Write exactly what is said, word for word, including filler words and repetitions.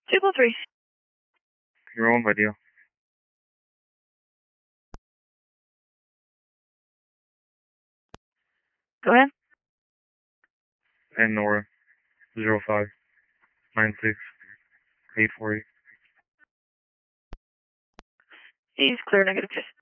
two four three. You're on video. Go ahead. And Nora. Zero five nine six eight four eight. He's clear, negative.